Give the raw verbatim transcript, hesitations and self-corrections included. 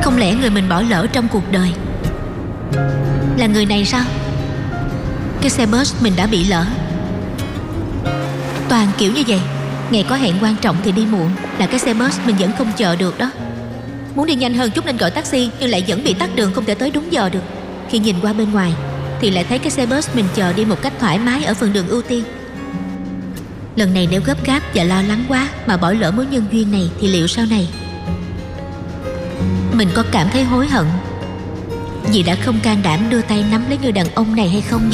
Không lẽ người mình bỏ lỡ trong cuộc đời là người này sao? Cái xe bus mình đã bị lỡ. Toàn kiểu như vậy. Ngày có hẹn quan trọng thì đi muộn, là cái xe bus mình vẫn không chờ được đó. Muốn đi nhanh hơn chút nên gọi taxi, nhưng lại vẫn bị tắc đường, không thể tới đúng giờ được. Khi nhìn qua bên ngoài thì lại thấy cái xe bus mình chờ đi một cách thoải mái ở phần đường ưu tiên. Lần này nếu gấp gáp và lo lắng quá mà bỏ lỡ mối nhân duyên này thì liệu sau này mình có cảm thấy hối hận vì đã không can đảm đưa tay nắm lấy người đàn ông này hay không?